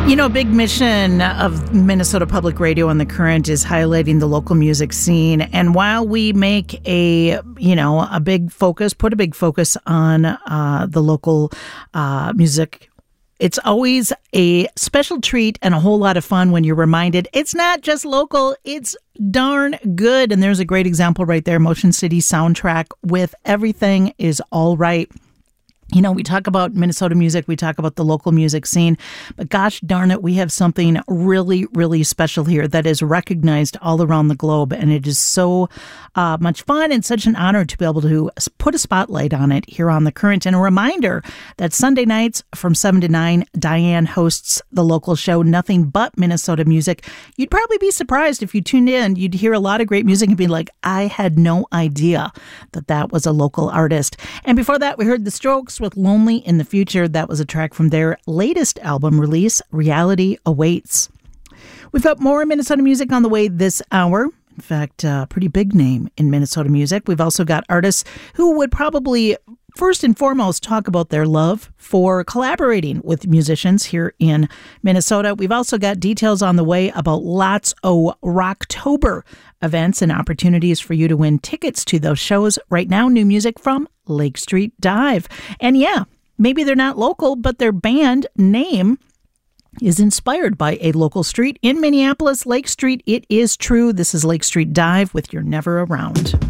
You know, a big mission of Minnesota Public Radio and The Current is highlighting the local music scene. And while we make a big focus, put a big focus on the local music, it's always a special treat and a whole lot of fun when you're reminded it's not just local, it's darn good. And there's a great example right there, Motion City Soundtrack with Everything Is All Right. You know, we talk about Minnesota music, we talk about the local music scene, but gosh darn it, we have something really, really special here that is recognized all around the globe, and it is so much fun and such an honor to be able to put a spotlight on it here on The Current. And a reminder that Sunday nights from 7 to 9, Diane hosts the local show, Nothing But Minnesota Music. You'd probably be surprised if you tuned in, you'd hear a lot of great music and be like, I had no idea that that was a local artist. And before that, we heard The Strokes with Lonely in the Future. That was a track from their latest album release, Reality Awaits. We've got more Minnesota music on the way this hour. In fact, a pretty big name in Minnesota music. We've also got artists who would probably first and foremost talk about their love for collaborating with musicians here in Minnesota. We've also got details on the way about lots of Rocktober events and opportunities for you to win tickets to those shows. Right now, new music from Lake Street Dive. And yeah, maybe they're not local, but their band name is inspired by a local street in Minneapolis, Lake Street. It is true. This is Lake Street Dive with You're Never Around.